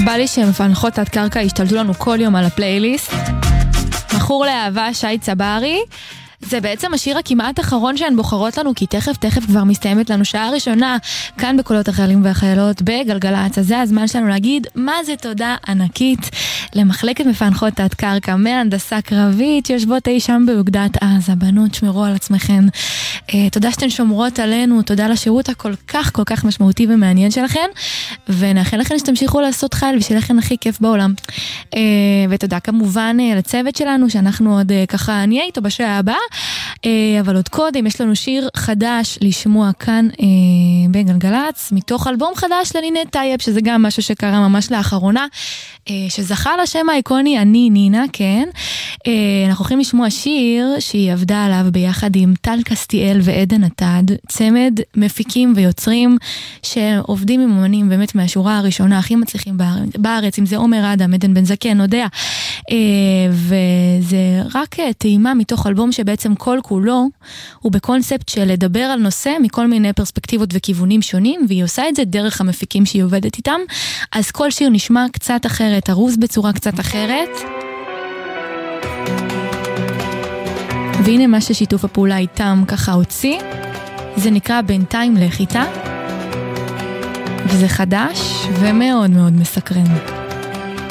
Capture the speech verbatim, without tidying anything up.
בא לי שמפענחות תת קרקע ישתלטו לנו כל יום על הפלייליסט. מכור לאהבה, שי צברי. זה בעצם השיר הכמעט אחרון שהן בוחרות לנו, כי תכף תכף כבר מסתיימת לנו שעה ראשונה כאן בקולות החיילים והחיילות בגלגלצ. אז זה הזמן שלנו להגיד מה זה תודה ענקית למחלקת מפענחות תת קרקע מהנדסה קרבית שיושבות אי שם באוגדת עזה. בנות, שמרו על עצמכן. אה, תודה שאתן שומרות עלינו, תודה לשירות הכל כך כל כך משמעותי ומעניין שלכן, ונאחל לכן שתמשיכו לעשות חייל ושיהיה לכן הכי כיף בעולם. אה, ותודה כמובן אה, לצוות שלנו שאנחנו עוד אה, ככה נהיה איתו בשעה הבאה. אבל עוד קודם יש לנו שיר חדש לשמוע כאן אה, בגלגלצ, מתוך אלבום חדש לנינת טייב, שזה גם משהו שקרה ממש לאחרונה, אה, שזכה לשם האיקוני אני נינה, כן. אה, אנחנו הולכים לשמוע שיר שהיא עבדה עליו ביחד עם טל קסטיאל ועדן עתד, צמד מפיקים ויוצרים שעובדים עם אומנים באמת מהשורה הראשונה הכי מצליחים בארץ, אם זה עומר אדם, עדן בן זקן, נודע, אה, וזה רק טעימה מתוך אלבום שבעצם כל כולו הוא בקונספט של לדבר על נושא מכל מיני פרספקטיבות וכיוונים שונים, והיא עושה את זה דרך המפיקים שהיא עובדת איתם. אז כל שיר נשמע קצת אחרת, ארוז בצורה קצת אחרת. והנה מה ששיתוף הפעולה איתם ככה הוציא, זה נקרא בינתיים לך איתה, וזה חדש ומאוד מאוד מסקרן.